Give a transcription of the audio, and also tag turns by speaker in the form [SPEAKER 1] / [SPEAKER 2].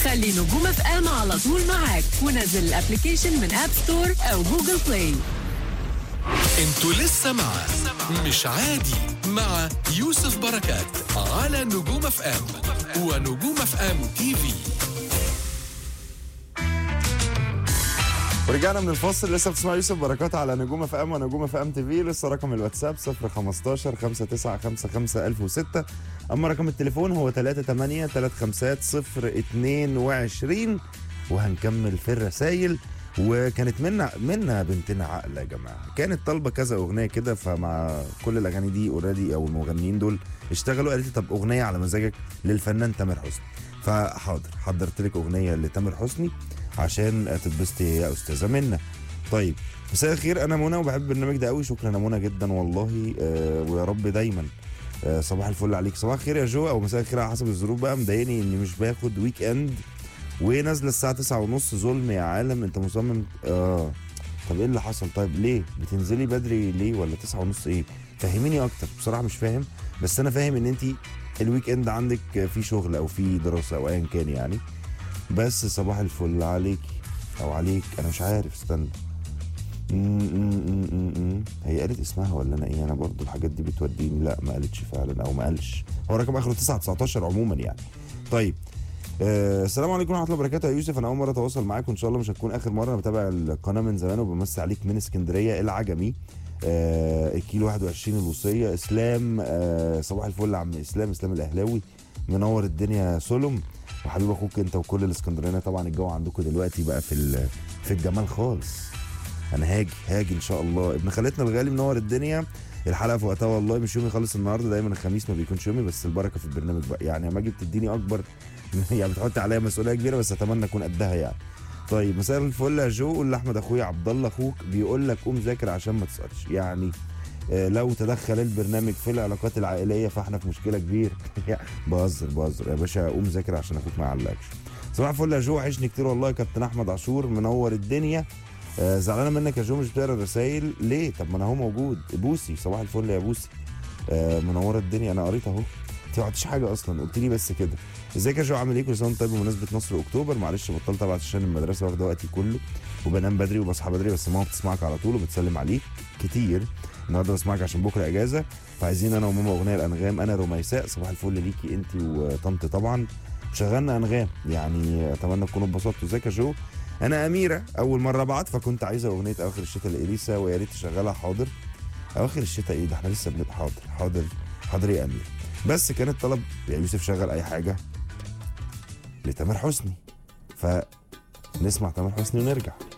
[SPEAKER 1] خلي نجوم اف ام على طول معاك، ونزل الابليكيشن من اب ستور او جوجل بلاي.
[SPEAKER 2] انتوا لسه مع مش عادي مع يوسف بركات على نجوم اف ام ونجوم اف ام تي في.
[SPEAKER 3] ورجعنا من الفاصل. لسه بتسمع يوسف بركات على نجوم اف ام ونجوم اف ام تي في. لسه رقم الواتساب 015 5955 1006. اما رقم التليفون هو 38 35 022. وهنكمل في الرسايل. وكانت منا بنتنا عقله يا جماعه، كانت طالبه كذا اغنيه كده، فمع كل الاغاني دي اوريدي او المغنيين دول اشتغلوا، قالت لي طب اغنيه على مزاجك للفنان تامر حسني. فحاضر، حضرت لك اغنيه لتامر حسني عشان تتبسطي يا استاذه منى. طيب مساء الخير، انا منى وبحب البرنامج ده قوي. شكرا يا منى جدا والله. ويا رب دايما. صباح الفل عليك. صباح الخير يا جو او مساء الخير على حسب الظروف بقى. مضايقني اني مش باخد ويك اند ونازله الساعه 9:30. ظلم يا عالم، انت مصمم. طب ايه اللي حصل؟ طيب ليه بتنزلي بدري ليه؟ ولا 9:30 ايه؟ فهميني اكتر بصراحه، مش فاهم. بس انا فاهم ان انت الويك اند عندك في شغل او في دراسه او ايا كان يعني. بس صباح الفل عليكي او عليك، انا مش عارف. استنى. هي قالت اسمها ولا انا ايه؟ انا برضو الحاجات دي بتوديني. لا ما قالتش فعلا او ما قالش. هو رقم اخره 919 عموما يعني. طيب السلام عليكم ورحمه الله وبركاته يا يوسف. انا اول مره اتواصل معاك وان شاء الله مش هتكون اخر مره. انا بتابع القناه من زمان وبمسي عليك من اسكندريه العجمي. الكيلو 21 الوصيه. اسلام صباح الفل عم اسلام الاهلاوي، منور الدنيا سلم. وحبيب اخوك انت وكل الاسكندرانيه. طبعا الجو عندكم دلوقتي بقى في الجمال خالص. انا هاجي ان شاء الله. ابن خالتنا الغالي منور الدنيا. الحلقه في وقتها والله، مش يومي خالص النهارده، دايما الخميس ما بيكونش يومي، بس البركه في البرنامج بقى يعني. اما اجي بتديني اكبر يعني بتحط عليا مسؤوليه كبيره، بس اتمنى اكون قدها يعني. طيب مساء الفل يا جو. قول لاحمد اخويا عبد الله اخوك بيقول لك قوم ذاكر عشان ما تسقطش يعني. لو تدخل البرنامج في العلاقات العائليه فاحنا في مشكله كبيره. بهزر يا باشا. قوم ذاكر عشان اخوك ما يعلقش. صباح الفل يا جو، عشني كتير والله. كابتن احمد عاشور منور الدنيا. زعلانه منك يا جو، مش بتقرا الرسايل ليه؟ طب ما انا اهو موجود. بوسي صباح الفل يا بوسي. منوره الدنيا. انا قريت اهو. انت ما عملتيش حاجه اصلا، قلت لي بس كده. ازيك يا جو، عامل ايه؟ كل سنه وانت طيب بمناسبه نصر اكتوبر. معلش بطلت ابعت عشان المدرسه واخده وقتي كله، وبنام بدري وبصحى بدري، بس ماما بتسمعك على طول وبتسلم عليك كتير. النهارده بسمعك عشان بكره اجازه، فعايزين انا وماما اغنيه الانغام. انا رميساء. صباح الفل ليكي انت وطنط طبعا. شغلنا انغام يعني. اتمنى تكونوا اتبسطتوا. ازيك يا جو؟ انا اميره، اول مره ابعت فكنت عايزه اغنيه اواخر الشتاء لاليسا، ويا ريت تشغلها. حاضر. اواخر الشتاء ايه ده؟ احنا لسه بنبقى. حاضر يا امير. بس كانت طلب يا يوسف شغل اي حاجه لتامر حسني، فنسمع تامر حسني ونرجع.